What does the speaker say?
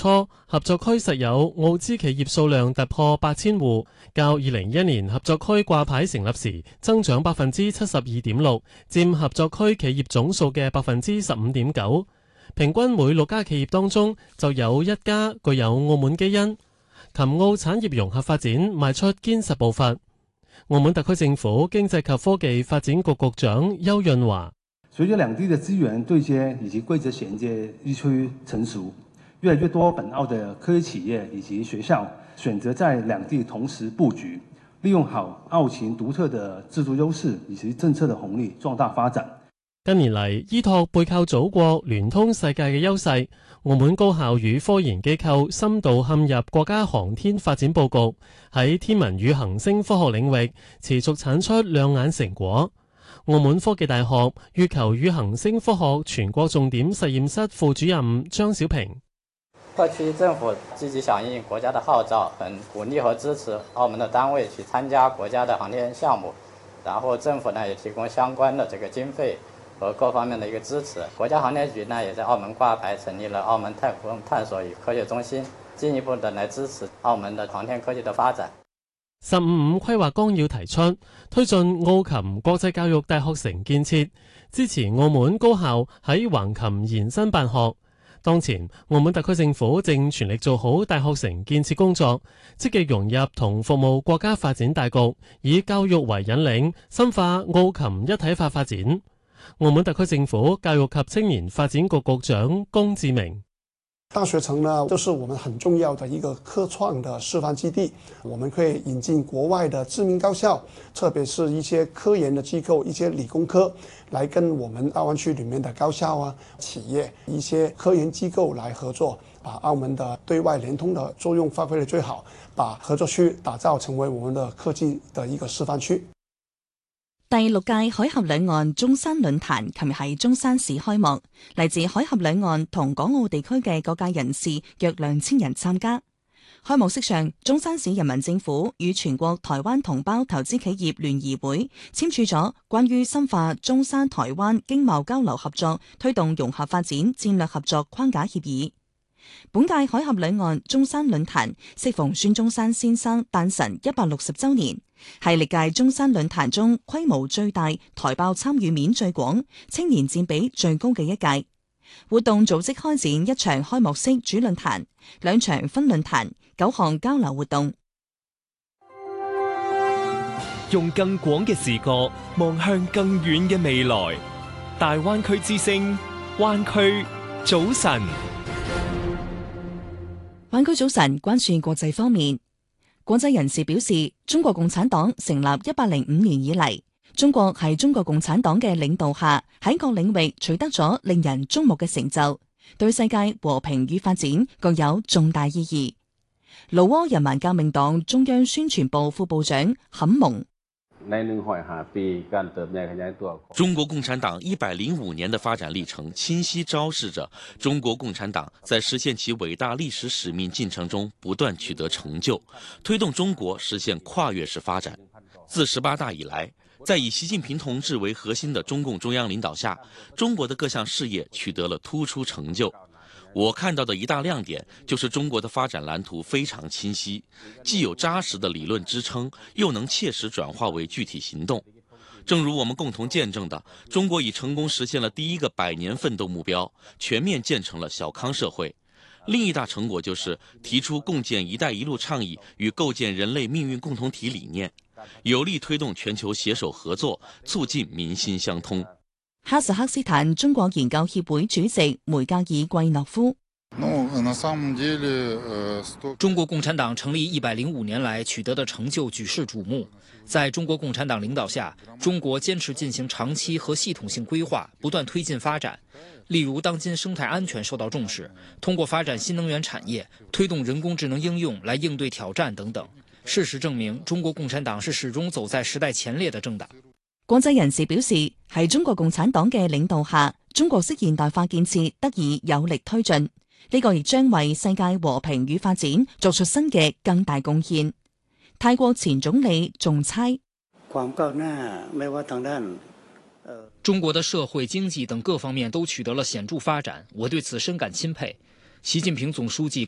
初，合作區實有澳資企業數量突破8000戶，較2021年合作區掛牌成立時增長72.6%，佔合作區企業總數嘅15.9%。平均每6家企業當中就有1家具有澳門基因。琴澳產業融合發展邁出堅實步伐。澳門特區政府經濟及科技發展局局長邱潤華： 隨着兩地的資源對接以及規則銜接日趨成熟，越來越多本澳的科技企業以及學校選擇在兩地同時佈局，利用好澳情獨特的制度優勢以及政策的紅利，壯大發展。 近年嚟，依託背靠祖國、聯通世界嘅優勢，澳門高校與科研機構深度嵌入國家航天發展佈局，喺天文與行星科學領域持續產出亮眼成果。澳門科技大學月球與行星科學全國重點實驗室副主任張小平： 特區政府積極響應國家的號召，很鼓勵和支持澳門的單位去參加國家的航天項目，然後政府呢也提供相關的這個經費和各方面的一個支持。國家航天局呢也在澳門掛牌，成立了澳門太空探索與科學中心，進一步的來支持澳門的航天科技的發展。 15規劃綱要提出，推進澳琴國際教育大學城建設，支持澳門高校喺橫琴延伸辦學。當前，澳門特區政府正全力做好大學城建設工作，積極融入同服務國家發展大局，以教育為引領，深化澳琴一體化發展。澳門特區政府教育及青年發展局局長龔志明： 大學城呢，都是我們很重要的一個科創的示範基地。我們可以引進國外的知名高校，特別是一些科研的機構、一些理工科，來跟我們大灣區裡面的高校啊、企業、一些科研機構來合作，把澳門的對外聯通的作用發揮得最好，把合作區打造成為我們的科技的一個示範區。 第6屆海峽兩岸中山論壇琴日喺中山市開幕，嚟自海峽兩岸同港澳地區嘅各界人士約2000人參加。開幕式上，中山市人民政府與全國台灣同胞投資企業聯誼會簽署咗關於深化中山台灣經貿交流合作、推動融合發展戰略合作框架協議。本屆海峽兩岸中山論壇適逢孫中山先生誕辰160週年，係歷屆中山論壇中規模最大、台胞參與面最廣、青年佔比最高嘅一屆。活動組織開展一場開幕式主論壇、2場分論壇、9項交流活動。 用更廣嘅視角望向更遠嘅未來。大灣區之聲，灣區早晨。 灣區早晨，關注國際方面。國際人士表示，中國共產黨成立105年以嚟，中國喺中國共產黨嘅領導下，喺各領域取得咗令人矚目嘅成就，對世界和平與發展具有重大意義。老撾人民革命黨中央宣傳部副部長坎蒙： 中國共產黨105年的發展歷程，清晰昭示着中國共產黨在實現其偉大歷史使命進程中不斷取得成就，推動中國實現跨越式發展。自18大以來，在以習近平同志為核心的中共中央領導下，中國的各項事業取得了突出成就。我看到的一大亮點就是中國的發展藍圖非常清晰，既有扎實的理論支撐，又能切實轉化為具體行動。正如我們共同見證的，中國已成功實現了第一個100年奮鬥目標，全面建成了小康社會。另一大成果就是提出共建"一帶一路"倡議與構建人類命運共同體理念，有力推動全球攜手合作，促進民心相通。 哈薩克斯坦中國研究協會主席梅格爾季諾夫： 中國共產黨成立105年來取得的成就舉世矚目。在中國共產黨領導下，中國堅持進行長期和系統性規劃，不斷推進發展。例如，當今生態安全受到重視，通過發展新能源產業，推動人工智能應用來應對挑戰等等。事實證明，中國共產黨是始終走在時代前列的政黨。 國際人士表示，喺中國共產黨嘅領導下，中國式現代化建設得以有力推進，呢個亦將為世界和平與發展作出新嘅更大貢獻。泰國前總理仲猜： 中國的社會經濟等各方面都取得了顯著發展，我對此深感欽佩。習近平總書記